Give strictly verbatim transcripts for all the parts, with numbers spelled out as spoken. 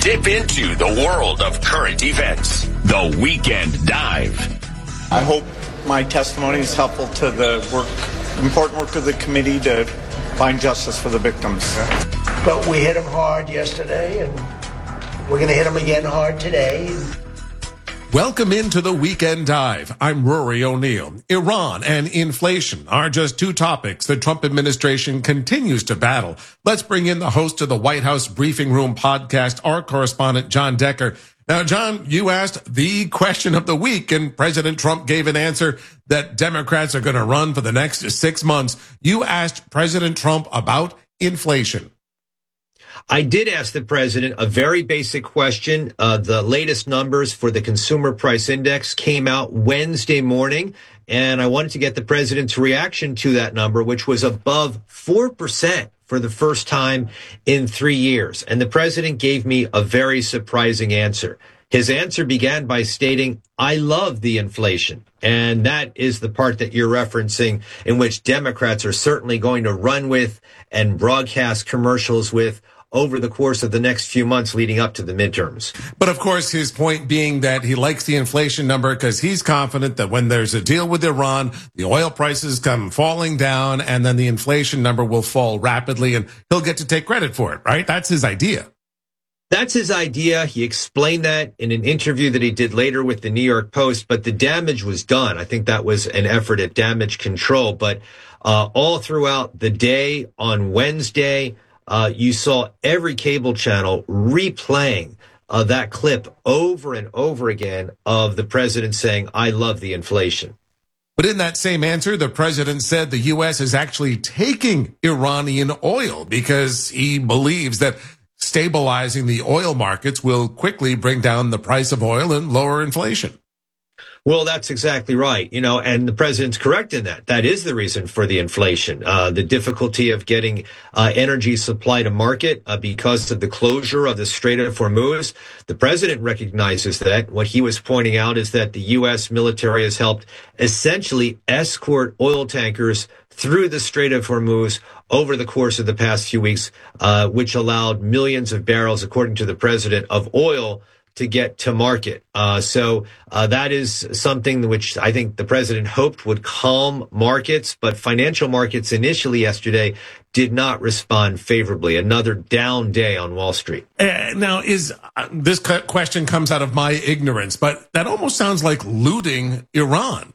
dip into the world of current events. The Weekend Dive. I hope my testimony is helpful to the work, important work of the committee to find justice for the victims. But we hit them hard yesterday, and we're going to hit them again hard today. Welcome into the Weekend Dive. I'm Rory O'Neill. Iran and inflation are just two topics the Trump administration continues to battle. Let's bring in the host of the White House Briefing Room podcast, our correspondent, John Decker. Now, John, you asked the question of the week, and President Trump gave an answer that Democrats are going to run for the next six months. You asked President Trump about inflation. I did ask the president a very basic question. Uh, the latest numbers for the Consumer Price Index came out Wednesday morning, and I wanted to get the president's reaction to that number, which was above four percent for the first time in three years. And the president gave me a very surprising answer. His answer began by stating, "I love the inflation." And that is the part that you're referencing, in which Democrats are certainly going to run with and broadcast commercials with over the course of the next few months leading up to the midterms. But of course, his point being that he likes the inflation number because he's confident that when there's a deal with Iran, the oil prices come falling down and then the inflation number will fall rapidly and he'll get to take credit for it, right? That's his idea. That's his idea. He explained that in an interview that he did later with the New York Post, but the damage was done. I think that was an effort at damage control. But uh, all throughout the day on Wednesday, Uh, you saw every cable channel replaying uh, that clip over and over again of the president saying, "I love the inflation." But in that same answer, the president said the U S is actually taking Iranian oil because he believes that stabilizing the oil markets will quickly bring down the price of oil and lower inflation. Well, that's exactly right. You know, and the president's correct in that. That is the reason for the inflation, uh, the difficulty of getting uh, energy supply to market uh, because of the closure of the Strait of Hormuz. The president recognizes that. What he was pointing out is that the U S military has helped essentially escort oil tankers through the Strait of Hormuz over the course of the past few weeks, uh, which allowed millions of barrels, according to the president, of oil to get to market. Uh, so uh, that is something which I think the president hoped would calm markets, but financial markets initially yesterday did not respond favorably. Another down day on Wall Street. Uh, now, is uh, this question comes out of my ignorance, but that almost sounds like looting Iran.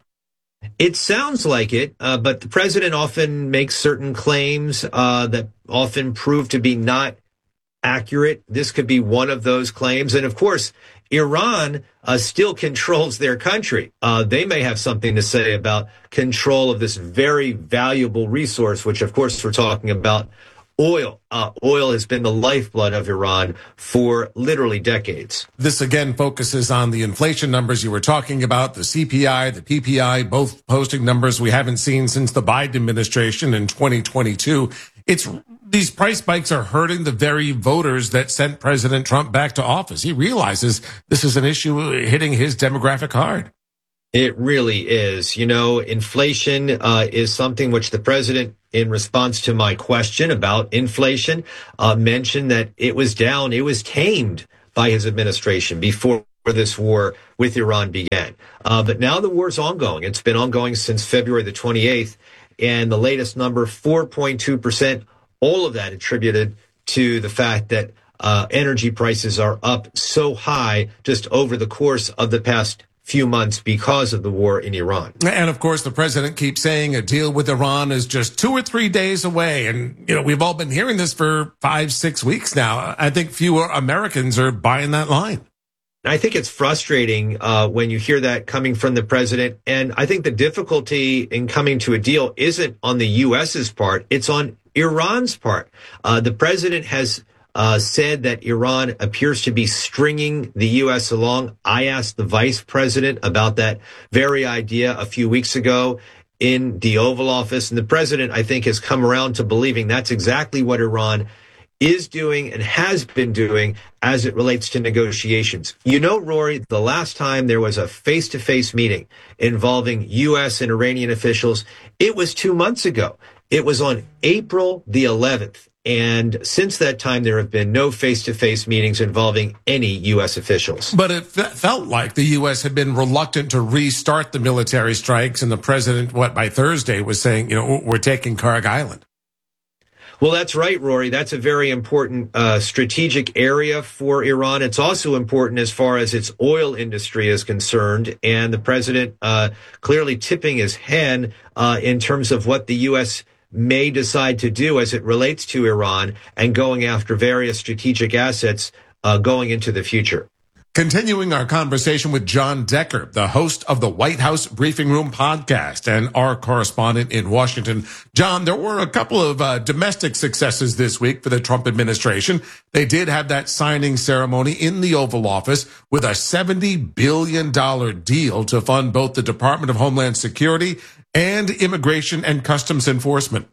It sounds like it, uh, but the president often makes certain claims uh, that often prove to be not accurate. This could be one of those claims. And of course, Iran uh, still controls their country. Uh, they may have something to say about control of this very valuable resource, which of course we're talking about oil. Uh, oil has been the lifeblood of Iran for literally decades. This again focuses on the inflation numbers you were talking about, the C P I, the P P I, both posting numbers we haven't seen since the Biden administration in twenty twenty-two. It's These price spikes are hurting the very voters that sent President Trump back to office. He realizes this is an issue hitting his demographic hard. It really is. You know, inflation uh, is something which the president, in response to my question about inflation, uh, mentioned that it was down, it was tamed by his administration before this war with Iran began. Uh, but now the war's ongoing. It's been ongoing since February the twenty-eighth, and the latest number, four point two percent. All of that attributed to the fact that uh, energy prices are up so high just over the course of the past few months because of the war in Iran. And of course, the president keeps saying a deal with Iran is just two or three days away. And, you know, we've all been hearing this for five, six weeks now. I think fewer Americans are buying that line. I think it's frustrating uh, when you hear that coming from the president. And I think the difficulty in coming to a deal isn't on the U S's part. It's on Iran's part. Uh, the president has uh, said that Iran appears to be stringing the U S along. I asked the vice president about that very idea a few weeks ago in the Oval Office. And the president, I think, has come around to believing that's exactly what Iran is doing and has been doing as it relates to negotiations. You know, Rory, the last time there was a face-to-face meeting involving U S and Iranian officials, it was two months ago. It was on April the eleventh. And since that time, there have been no face-to-face meetings involving any U S officials. But it fe- felt like the U S had been reluctant to restart the military strikes, and the president, what, by Thursday was saying, you know, we're taking Kharg Island. Well, that's right, Rory. That's a very important uh, strategic area for Iran. It's also important as far as its oil industry is concerned. And the president uh, clearly tipping his hand uh, in terms of what the U S may decide to do as it relates to Iran and going after various strategic assets uh, going into the future. Continuing our conversation with John Decker, the host of the White House Briefing Room podcast and our correspondent in Washington. John, there were a couple of uh, domestic successes this week for the Trump administration. They did have that signing ceremony in the Oval Office with a seventy billion dollars deal to fund both the Department of Homeland Security and Immigration and Customs Enforcement.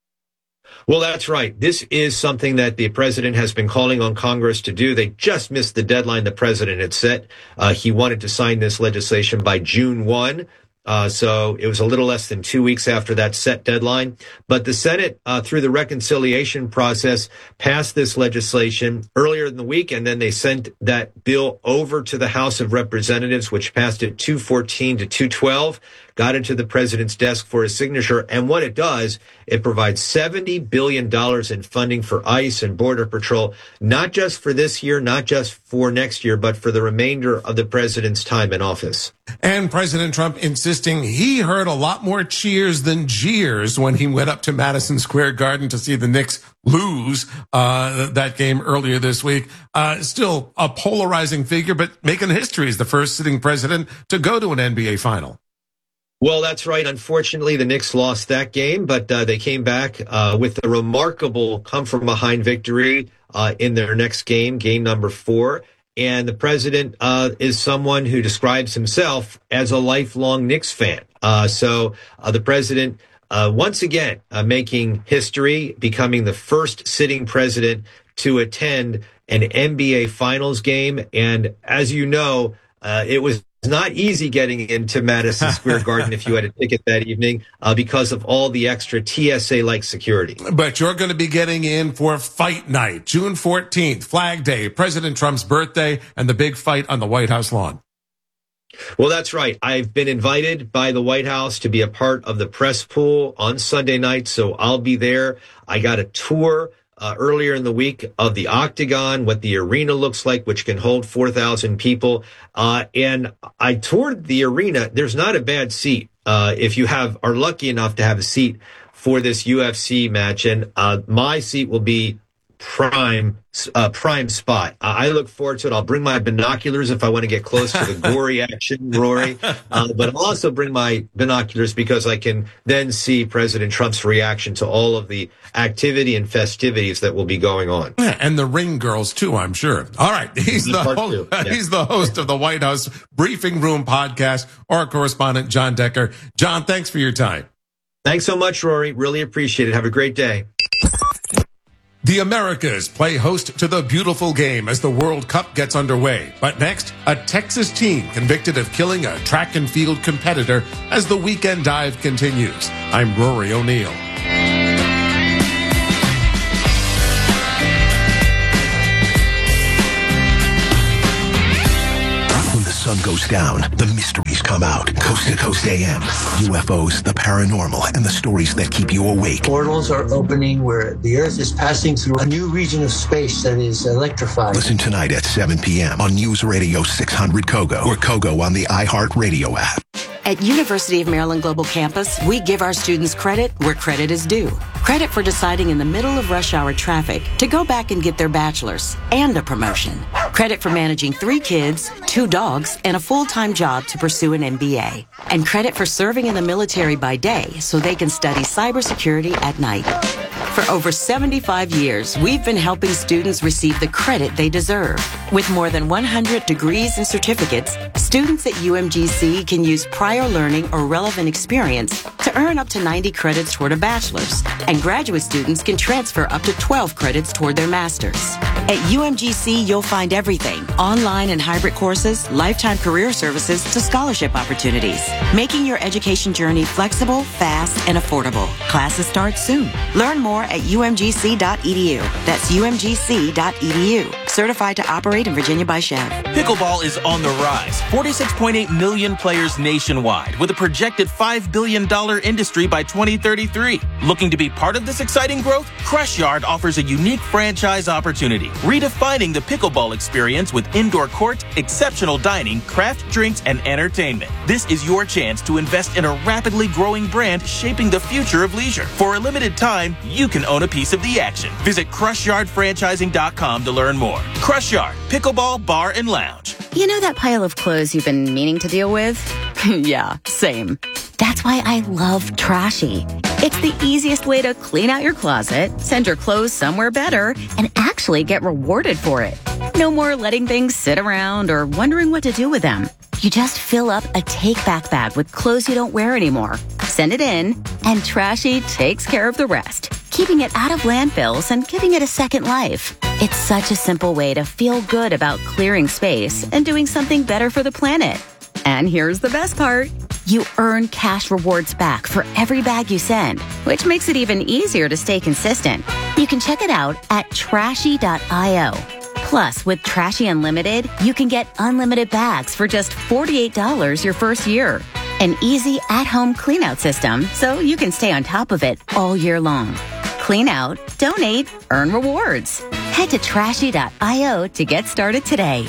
Well, that's right. This is something that the president has been calling on Congress to do. They just missed the deadline the president had set. Uh, he wanted to sign this legislation by June first. Uh, so it was a little less than two weeks after that set deadline. But the Senate, uh, through the reconciliation process, passed this legislation earlier in the week, and then they sent that bill over to the House of Representatives, which passed it two fourteen to two twelve, got into the president's desk for his signature. And what it does, it provides seventy billion dollars in funding for ICE and Border Patrol, not just for this year, not just for next year, but for the remainder of the president's time in office. And President Trump insisting he heard a lot more cheers than jeers when he went up to Madison Square Garden to see the Knicks lose uh, that game earlier this week. Uh, still a polarizing figure, but making history as the first sitting president to go to an N B A final. Well, that's right. Unfortunately, the Knicks lost that game, but uh, they came back uh, with a remarkable come-from-behind victory uh, in their next game, game number four. And the president uh, is someone who describes himself as a lifelong Knicks fan. Uh, so uh, the president, uh, once again, uh, making history, becoming the first sitting president to attend an N B A Finals game. And as you know, uh, it was not easy getting into Madison Square Garden if you had a ticket that evening uh, because of all the extra T S A-like security. But you're going to be getting in for fight night, June fourteenth, Flag Day, President Trump's birthday, and the big fight on the White House lawn. Well, that's right. I've been invited by the White House to be a part of the press pool on Sunday night, so I'll be there. I got a tour Uh, earlier in the week of the Octagon, what the arena looks like, which can hold four thousand people. Uh, and I toured the arena. There's not a bad seat uh, if you have are lucky enough to have a seat for this U F C match. And uh, my seat will be prime uh, prime spot. I look forward to it. I'll bring my binoculars if I want to get close to the gory action, Rory. Uh, but I'll also bring my binoculars because I can then see President Trump's reaction to all of the activity and festivities that will be going on. Yeah, and the ring girls too, I'm sure. All right, he's the host, yeah. he's the host of the White House Briefing Room podcast. Our correspondent John Decker. John, thanks for your time. Thanks so much, Rory. Really appreciate it. Have a great day. The Americas play host to the beautiful game as the World Cup gets underway. But next, a Texas teen convicted of killing a track and field competitor as the weekend dive continues. I'm Rory O'Neill. Sun goes down, the mysteries come out. Coast to Coast A M. U F Os, the paranormal, and the stories that keep you awake. Portals are opening where the Earth is passing through a new region of space that is electrified. Listen tonight at seven p.m. on News Radio six hundred Kogo or Kogo on the iHeartRadio app. At University of Maryland Global Campus, we give our students credit where credit is due. Credit for deciding in the middle of rush hour traffic to go back and get their bachelor's and a promotion. Credit for managing three kids, two dogs, and a full-time job to pursue an M B A. And credit for serving in the military by day so they can study cybersecurity at night. For over seventy-five years, we've been helping students receive the credit they deserve. With more than one hundred degrees and certificates, students at U M G C can use prior learning or relevant experience to earn up to ninety credits toward a bachelor's. And graduate students can transfer up to twelve credits toward their master's. At U M G C, you'll find everything, online and hybrid courses courses, lifetime career services to scholarship opportunities, making your education journey flexible, fast, and affordable. Classes start soon. Learn more at U M G C dot E D U. That's U M G C dot E D U. Certified to operate in Virginia by Chev. Pickleball is on the rise. forty-six point eight million players nationwide, with a projected five billion dollars industry by twenty thirty-three. Looking to be part of this exciting growth? Crush Yard offers a unique franchise opportunity, redefining the pickleball experience with indoor court, exceptional dining, craft drinks, and entertainment. This is your chance to invest in a rapidly growing brand shaping the future of leisure. For a limited time, you can own a piece of the action. Visit crush yard franchising dot com to learn more. Crush Yard, Pickleball Bar and Lounge. You know that pile of clothes you've been meaning to deal with? Yeah, same. That's why I love Trashy. It's the easiest way to clean out your closet, send your clothes somewhere better, and actually get rewarded for it. No more letting things sit around or wondering what to do with them. You just fill up a take-back bag with clothes you don't wear anymore, send it in, and Trashy takes care of the rest, keeping it out of landfills and giving it a second life. It's such a simple way to feel good about clearing space and doing something better for the planet. And here's the best part. You earn cash rewards back for every bag you send, which makes it even easier to stay consistent. You can check it out at trashy dot io. Plus, with Trashy Unlimited, you can get unlimited bags for just forty-eight dollars your first year. An easy at-home cleanout system so you can stay on top of it all year long. Clean out, donate, earn rewards. Head to trashy dot io to get started today.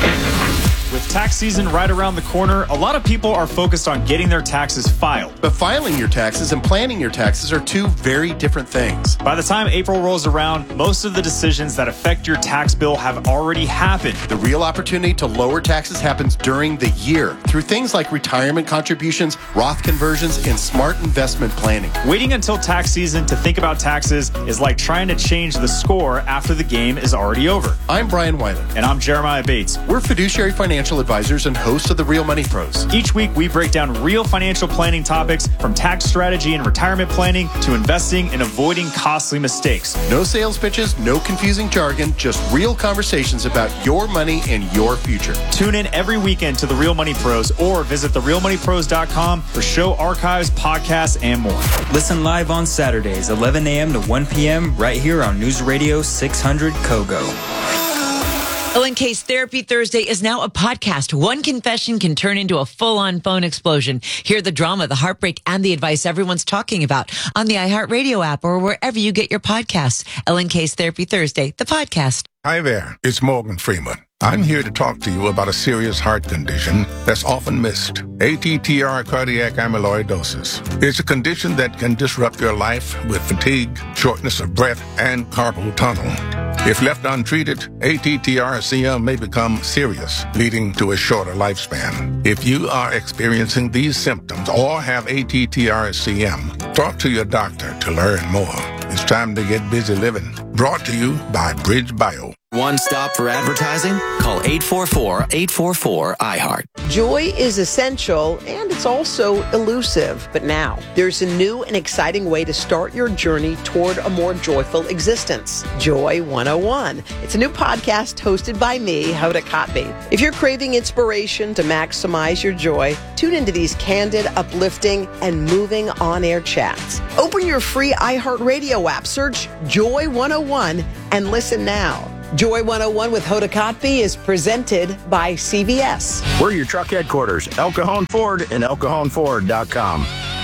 With tax season right around the corner, a lot of people are focused on getting their taxes filed. But filing your taxes and planning your taxes are two very different things. By the time April rolls around, most of the decisions that affect your tax bill have already happened. The real opportunity to lower taxes happens during the year through things like retirement contributions, Roth conversions, and smart investment planning. Waiting until tax season to think about taxes is like trying to change the score after the game is already over. I'm Brian Weiler. And I'm Jeremiah Bates. We're fiduciary financial advisors and hosts of the Real Money Pros. Each week, we break down real financial planning topics from tax strategy and retirement planning to investing and avoiding costly mistakes. No sales pitches, no confusing jargon, just real conversations about your money and your future. Tune in every weekend to the Real Money Pros or visit the real money pros dot com for show archives, podcasts, and more. Listen live on Saturdays, eleven a.m. to one p.m. right here on News Radio six hundred Kogo. Ellen K's Therapy Thursday is now a podcast. One confession can turn into a full-on phone explosion. Hear the drama, the heartbreak, and the advice everyone's talking about on the iHeartRadio app or wherever you get your podcasts. Ellen K's Therapy Thursday, the podcast. Hi there, it's Morgan Freeman. I'm here to talk to you about a serious heart condition that's often missed. A T T R cardiac amyloidosis. It's a condition that can disrupt your life with fatigue, shortness of breath, and carpal tunnel. If left untreated, A T T R C M may become serious, leading to a shorter lifespan. If you are experiencing these symptoms or have A T T R C M, talk to your doctor to learn more. It's time to get busy living. Brought to you by Bridge Bio. One stop for advertising? Call eight four four, eight four four, I heart. Joy is essential and it's also elusive. But now, there's a new and exciting way to start your journey toward a more joyful existence. Joy one oh one. It's a new podcast hosted by me, Hoda Kotb. If you're craving inspiration to maximize your joy, tune into these candid, uplifting, and moving on-air chats. Open your free iHeartRadio app, search Joy one oh one, and listen now. Joy one oh one with Hoda Kotb is presented by C V S. We're your truck headquarters, El Cajon Ford and el cajon ford dot com.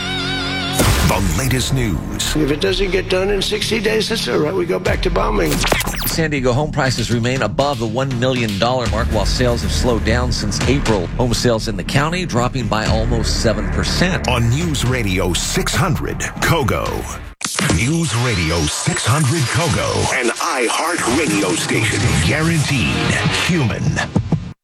The latest news. If it doesn't get done in sixty days, that's all right. We go back to bombing. San Diego home prices remain above the one million dollars mark while sales have slowed down since April. Home sales in the county dropping by almost seven percent. On News Radio six hundred, Kogo. News Radio six hundred Kogo, an iHeart radio station. Guaranteed human.